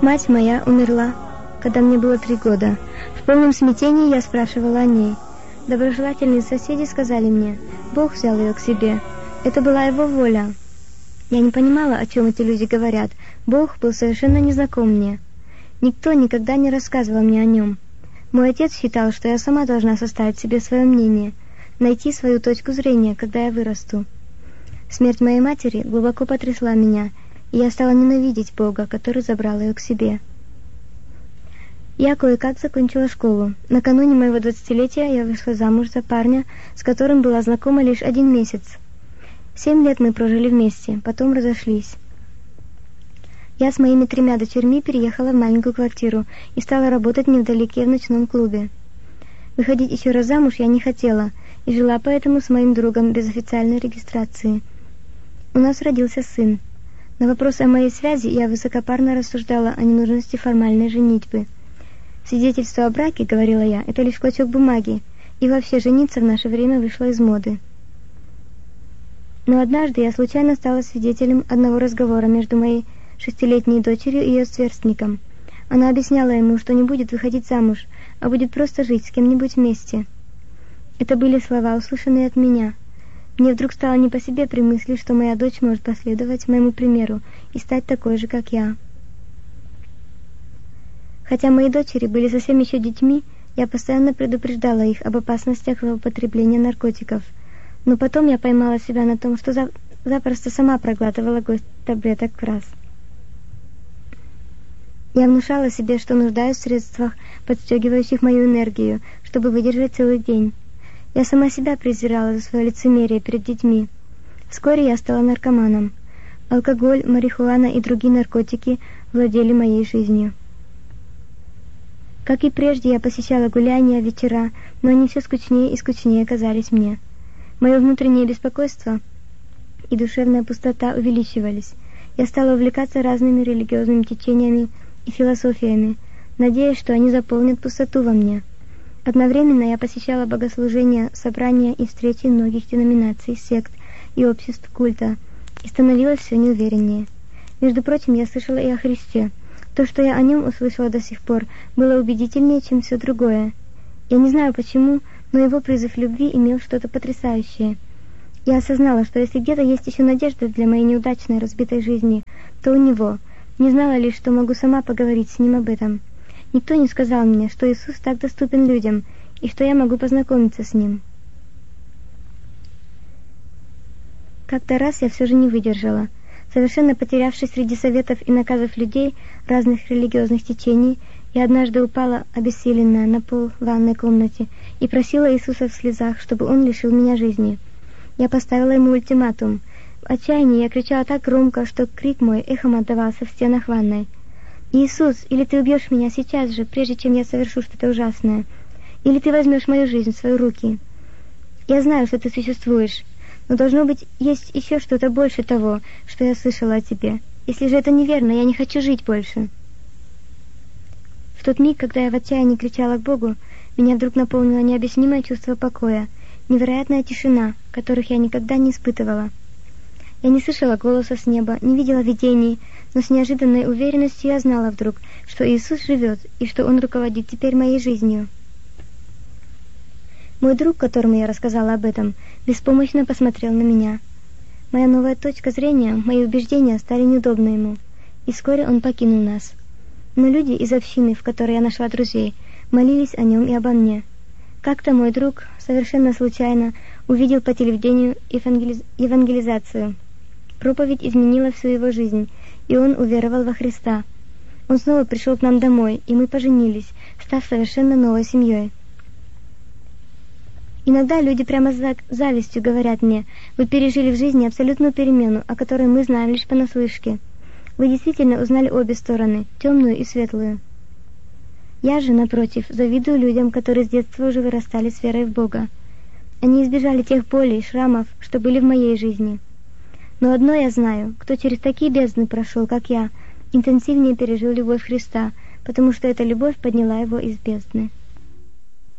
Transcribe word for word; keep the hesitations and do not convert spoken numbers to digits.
Мать моя умерла, когда мне было три года. В полном смятении я спрашивала о ней. Доброжелательные соседи сказали мне, Бог взял ее к себе. Это была его воля. Я не понимала, о чем эти люди говорят. Бог был совершенно незнаком мне. Никто никогда не рассказывал мне о нем. Мой отец считал, что я сама должна составить себе свое мнение, найти свою точку зрения, когда я вырасту. Смерть моей матери глубоко потрясла меня, и я стала ненавидеть Бога, который забрал ее к себе. Я кое-как закончила школу. Накануне моего двадцатилетия я вышла замуж за парня, с которым была знакома лишь один месяц. Семь лет мы прожили вместе, потом разошлись. Я с моими тремя дочерьми переехала в маленькую квартиру и стала работать невдалеке в ночном клубе. Выходить еще раз замуж я не хотела и жила поэтому с моим другом без официальной регистрации. У нас родился сын. На вопрос о моей связи я высокопарно рассуждала о ненужности формальной женитьбы. «Свидетельство о браке, — говорила я, — это лишь клочок бумаги, и вообще жениться в наше время вышло из моды». Но однажды я случайно стала свидетелем одного разговора между моей шестилетней дочерью и ее сверстником. Она объясняла ему, что не будет выходить замуж, а будет просто жить с кем-нибудь вместе. Это были слова, услышанные от меня. Мне вдруг стало не по себе при мысли, что моя дочь может последовать моему примеру и стать такой же, как я. Хотя мои дочери были совсем еще детьми, я постоянно предупреждала их об опасностях злоупотребления наркотиков. Но потом я поймала себя на том, что за... запросто сама проглатывала горсть таблеток в раз. Я внушала себе, что нуждаюсь в средствах, подстегивающих мою энергию, чтобы выдержать целый день. Я сама себя презирала за свое лицемерие перед детьми. Вскоре я стала наркоманом. Алкоголь, марихуана и другие наркотики владели моей жизнью. Как и прежде, я посещала гуляния, вечера, но они все скучнее и скучнее казались мне. Мое внутреннее беспокойство и душевная пустота увеличивались. Я стала увлекаться разными религиозными течениями и философиями, надеясь, что они заполнят пустоту во мне. Одновременно я посещала богослужения, собрания и встречи многих деноминаций, сект и обществ культа, и становилась все неувереннее. Между прочим, я слышала и о Христе. То, что я о нем услышала до сих пор, было убедительнее, чем все другое. Я не знаю почему, но его призыв любви имел что-то потрясающее. Я осознала, что если где-то есть еще надежда для моей неудачной разбитой жизни, то у него. Не знала лишь, что могу сама поговорить с ним об этом. Никто не сказал мне, что Иисус так доступен людям, и что я могу познакомиться с ним. Как-то раз я все же не выдержала. Совершенно потерявшись среди советов и наказов людей разных религиозных течений, я однажды упала, обессиленная, на пол в ванной комнате и просила Иисуса в слезах, чтобы Он лишил меня жизни. Я поставила Ему ультиматум. В отчаянии я кричала так громко, что крик мой эхом отдавался в стенах ванной. «Иисус, или Ты убьешь меня сейчас же, прежде чем я совершу что-то ужасное, или Ты возьмешь мою жизнь в свои руки. Я знаю, что Ты существуешь, но должно быть, есть еще что-то больше того, что я слышала о Тебе. Если же это неверно, я не хочу жить больше». В тот миг, когда я в отчаянии кричала к Богу, меня вдруг наполнило необъяснимое чувство покоя, невероятная тишина, которых я никогда не испытывала. Я не слышала голоса с неба, не видела видений, но с неожиданной уверенностью я знала вдруг, что Иисус живет и что Он руководит теперь моей жизнью. Мой друг, которому я рассказала об этом, беспомощно посмотрел на меня. Моя новая точка зрения, мои убеждения стали неудобны ему, и вскоре он покинул нас. Но люди из общины, в которой я нашла друзей, молились о нем и обо мне. Как-то мой друг, совершенно случайно, увидел по телевидению евангелиз... евангелизацию. Проповедь изменила всю его жизнь, и он уверовал во Христа. Он снова пришел к нам домой, и мы поженились, став совершенно новой семьей. Иногда люди прямо с завистью говорят мне: «Вы пережили в жизни абсолютную перемену, о которой мы знаем лишь понаслышке. Вы действительно узнали обе стороны, темную и светлую». Я же, напротив, завидую людям, которые с детства уже вырастали с верой в Бога. Они избежали тех болей, шрамов, что были в моей жизни. Но одно я знаю: кто через такие бездны прошел, как я, интенсивнее пережил любовь Христа, потому что эта любовь подняла его из бездны.